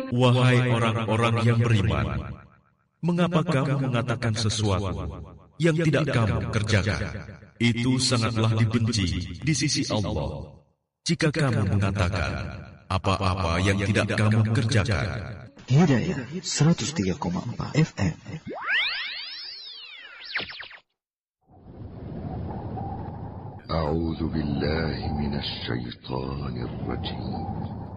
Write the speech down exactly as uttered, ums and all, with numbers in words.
Wahai orang-orang yang beriman, mengapa kamu mengatakan sesuatu yang tidak kamu kerjakan? Itu sangatlah dibenci di sisi Allah jika kamu mengatakan apa-apa yang tidak kamu kerjakan. Hidayah seratus tiga koma empat F M. A'udzu billahi minasy syaithanir rajim.